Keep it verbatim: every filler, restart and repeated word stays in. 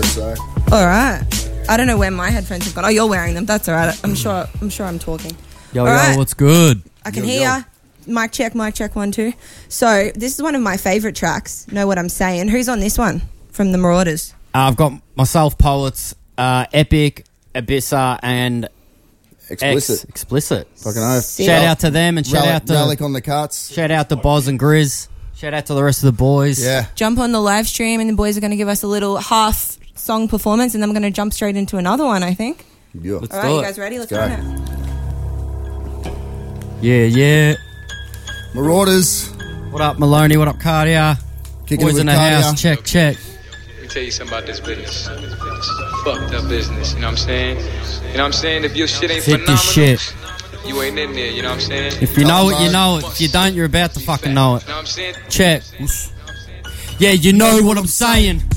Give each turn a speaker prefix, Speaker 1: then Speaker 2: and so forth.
Speaker 1: so.
Speaker 2: All right. I don't know where my headphones have gone. Oh, you're wearing them. That's all right. I'm sure. I'm sure I'm talking.
Speaker 3: Yo,
Speaker 2: all
Speaker 3: yo,
Speaker 2: right.
Speaker 3: what's good?
Speaker 2: I can
Speaker 1: Yo,
Speaker 2: hear
Speaker 1: yo.
Speaker 2: ya. Mic check, mic check, one, two. So this is one of my favourite tracks. Know what I'm saying? Who's on this one from the Marauders?
Speaker 3: Uh, I've got myself, Poets, uh, Epic, Abyssa, and
Speaker 1: Explicit.
Speaker 3: X, Explicit.
Speaker 1: Fucking oath.
Speaker 2: Sick.
Speaker 3: Shout out to them and shout
Speaker 1: Relic,
Speaker 3: out to
Speaker 1: Relic on the cuts.
Speaker 3: shout out to Boz and Grizz. Shout out to the rest of the boys.
Speaker 1: Yeah.
Speaker 2: Jump on the live stream, and the boys are going to give us a little half song performance, and then I'm going to jump straight into another one. I think.
Speaker 1: Yeah.
Speaker 3: Let's
Speaker 2: All
Speaker 3: do
Speaker 2: right, you
Speaker 3: it.
Speaker 2: guys ready? Let's
Speaker 1: Go.
Speaker 2: go. Now.
Speaker 3: Yeah, yeah.
Speaker 1: Marauders.
Speaker 3: What up, Maloney? What up, Cardia?
Speaker 1: Kicking
Speaker 3: Boys
Speaker 1: it
Speaker 3: in
Speaker 1: with
Speaker 3: the
Speaker 1: Cardia.
Speaker 3: house. Check, check.
Speaker 4: Let me tell you something about this business. It's fucked up business, you know what I'm saying? You know what I'm saying? If your shit ain't
Speaker 3: Hit
Speaker 4: phenomenal,
Speaker 3: this shit.
Speaker 4: you ain't in there, you know what I'm saying?
Speaker 3: If you know it, you know it. If you don't, you're about to fucking know it.
Speaker 4: You know what I'm saying?
Speaker 3: Check. Yeah, you know what I'm saying.